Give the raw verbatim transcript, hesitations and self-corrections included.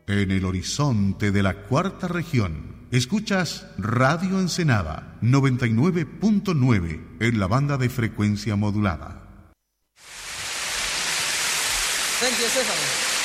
En el horizonte de la cuarta región, escuchas Radio Ensenada noventa y nueve punto nueve en la banda de frecuencia modulada. Thank you, Stefano.